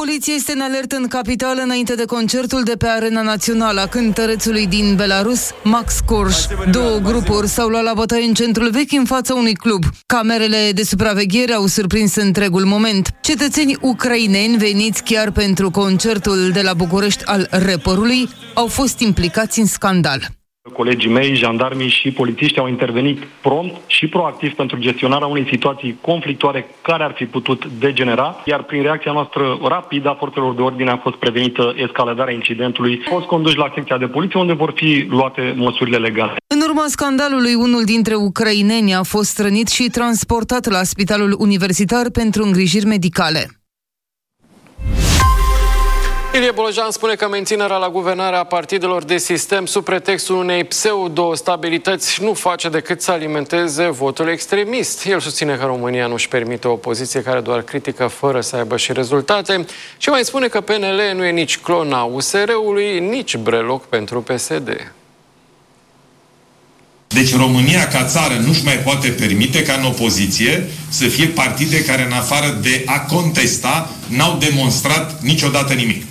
Poliția este în alertă în capitală înainte de concertul de pe Arena Națională a cântărețului din Belarus, Max Korș. Două grupuri s-au luat la bătaie în centrul vechi în fața unui club. Camerele de supraveghere au surprins întregul moment. Cetățeni ucraineni veniți chiar pentru concertul de la București al rapperului au fost implicați în scandal. Colegii mei, jandarmii și polițiști au intervenit prompt și proactiv pentru gestionarea unei situații conflictuare care ar fi putut degenera, iar prin reacția noastră rapidă a forțelor de ordine a fost prevenită escaladarea incidentului. Au fost conduși la secția de poliție, unde vor fi luate măsurile legale. În urma scandalului, unul dintre ucraineni a fost rănit și transportat la Spitalul Universitar pentru îngrijiri medicale. Ilie Bolojan spune că menținerea la guvernare a partidelor de sistem sub pretextul unei pseudo-stabilități nu face decât să alimenteze votul extremist. El susține că România nu își permite o opoziție care doar critică fără să aibă și rezultate și mai spune că PNL nu e nici clona USR-ului, nici breloc pentru PSD. Deci România ca țară nu-și mai poate permite ca în opoziție să fie partide care în afară de a contesta n-au demonstrat niciodată nimic.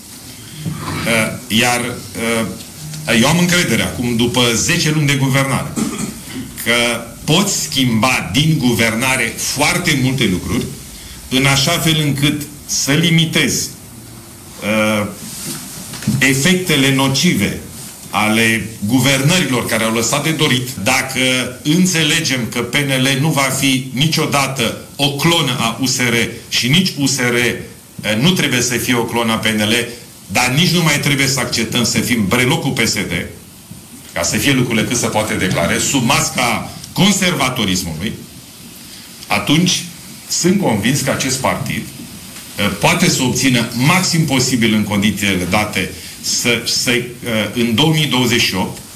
Eu am încredere acum, după 10 luni de guvernare, că poți schimba din guvernare foarte multe lucruri în așa fel încât să limitezi efectele nocive ale guvernărilor care au lăsat de dorit. Dacă înțelegem că PNL nu va fi niciodată o clonă a USR și nici USR nu trebuie să fie o clonă a PNL, dar nici nu mai trebuie să acceptăm să fim brelocul PSD, ca să fie lucrurile cât se poate declare, sub masca conservatorismului, atunci sunt convins că acest partid poate să obțină maxim posibil în condițiile date în 2028